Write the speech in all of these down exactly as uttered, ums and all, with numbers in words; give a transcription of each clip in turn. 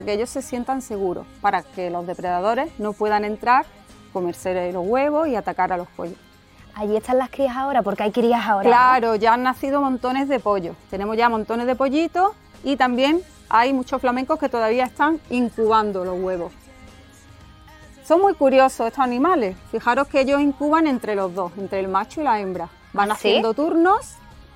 que ellos se sientan seguros, para que los depredadores no puedan entrar, comerse los huevos y atacar a los pollos. Allí están las crías ahora, porque hay crías ahora. Claro, ¿no? ya han nacido montones de pollos, tenemos ya montones de pollitos y también hay muchos flamencos que todavía están incubando los huevos. Son muy curiosos estos animales, fijaros que ellos incuban entre los dos, entre el macho y la hembra. Van ¿Ah, haciendo sí? turnos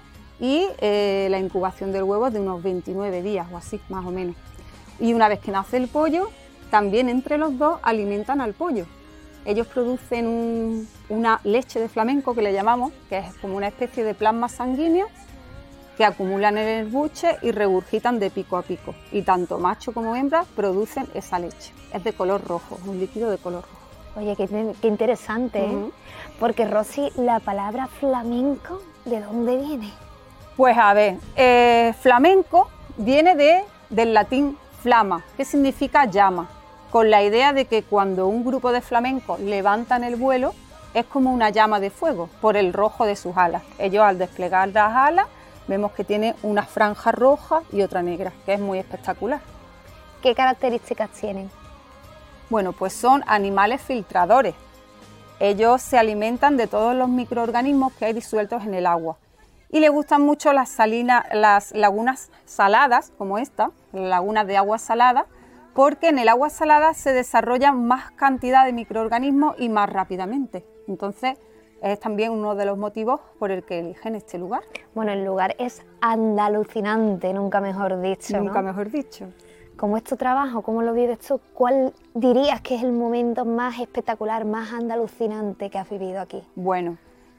y eh, la incubación del huevo es de unos veintinueve días o así, más o menos. Y una vez que nace el pollo, también entre los dos alimentan al pollo. Ellos producen un, una leche de flamenco que le llamamos, que es como una especie de plasma sanguíneo que acumulan en el buche y regurgitan de pico a pico. Y tanto macho como hembra producen esa leche. Es de color rojo, un líquido de color rojo. Oye, qué, qué interesante, ¿eh? Uh-huh. Porque, Rosy, la palabra flamenco, ¿de dónde viene? Pues a ver, eh, flamenco viene de, del latín flama, que significa llama, con la idea de que cuando un grupo de flamencos levantan el vuelo, es como una llama de fuego, por el rojo de sus alas. Ellos al desplegar las alas, vemos que tiene una franja roja y otra negra, que es muy espectacular. ¿Qué características tienen? Bueno, pues son animales filtradores. Ellos se alimentan de todos los microorganismos que hay disueltos en el agua. Y les gustan mucho las, salinas, las lagunas saladas, como esta, lagunas de agua salada, porque en el agua salada se desarrollan más cantidad de microorganismos y más rápidamente. Entonces, es también uno de los motivos por el que eligen este lugar. Bueno, el lugar es andalucinante, nunca mejor dicho, Nunca ¿no? mejor dicho. ¿Cómo es tu trabajo? ¿Cómo lo vives tú? ¿Cuál dirías que es el momento más espectacular, más andalucinante que has vivido aquí? Bueno,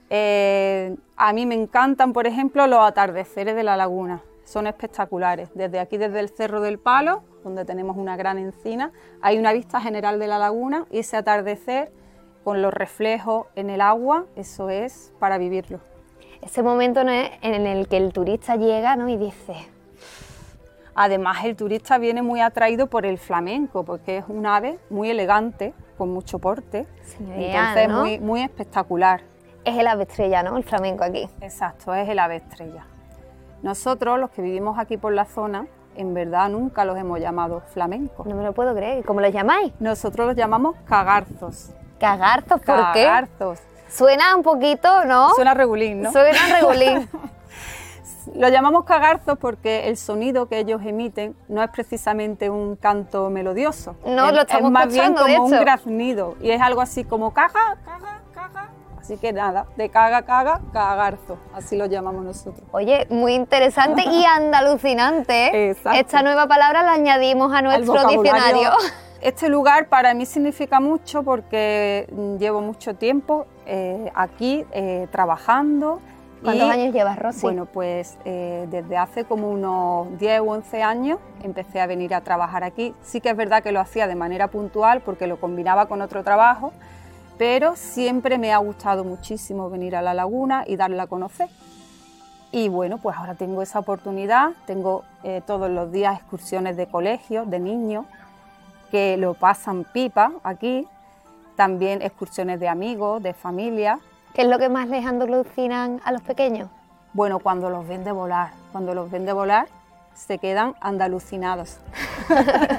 eh, a mí me encantan, por ejemplo, los atardeceres de la laguna. Son espectaculares. Desde aquí, desde el Cerro del Palo, donde tenemos una gran encina, hay una vista general de la laguna y ese atardecer con los reflejos en el agua, eso es para vivirlo. Ese momento, ¿no?, es en el que el turista llega, ¿no?, y dice... Además, el turista viene muy atraído por el flamenco, porque es un ave muy elegante, con mucho porte, Señoría, entonces ¿no? muy, muy espectacular. Es el ave estrella, ¿no?, el flamenco aquí. Exacto, es el ave estrella. Nosotros, los que vivimos aquí por la zona, en verdad nunca los hemos llamado flamencos. No me lo puedo creer. ¿Cómo los llamáis? Nosotros los llamamos cagarzos. ¿Cagarzos? ¿Por qué? Cagarzos. Suena un poquito, ¿no? Suena regulín, ¿no? Suena regulín. Lo llamamos cagarzos porque el sonido que ellos emiten no es precisamente un canto melodioso. No, es, lo estamos es más bien escuchando, de como un hecho. graznido y es algo así como caga, caga, caga. Así que nada, de caga, caga, cagarzo, así lo llamamos nosotros. Oye, muy interesante y andalucinante, ¿eh? Exacto. Esta nueva palabra la añadimos a nuestro vocabulario. diccionario. Este lugar para mí significa mucho porque llevo mucho tiempo eh, aquí eh, trabajando. ¿Cuántos y, años llevas, Rosy? Bueno, pues eh, desde hace como unos diez u once años empecé a venir a trabajar aquí. Sí que es verdad que lo hacía de manera puntual porque lo combinaba con otro trabajo, pero siempre me ha gustado muchísimo venir a la laguna y darla a conocer. Y bueno, pues ahora tengo esa oportunidad, tengo eh, todos los días excursiones de colegios, de niños, que lo pasan pipa aquí, también excursiones de amigos, de familia. ¿Qué es lo que más les andalucinan a los pequeños? Bueno, cuando los ven de volar, cuando los ven de volar se quedan andalucinados.